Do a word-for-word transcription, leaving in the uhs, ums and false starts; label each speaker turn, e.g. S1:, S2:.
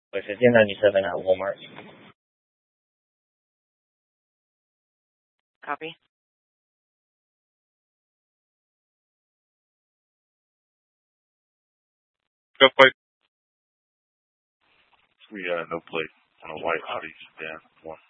S1: Wait, fifteen ninety-seven at Walmart.
S2: Copy.
S3: Go plate. We uh no plate on a white Audi sedan one.